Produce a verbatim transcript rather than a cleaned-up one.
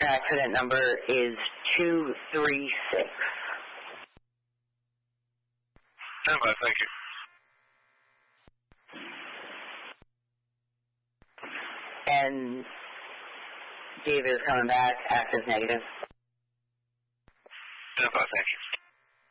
accident number is two three six. Stand by, thank you. And David is coming back, active negative. Stand by, thank you.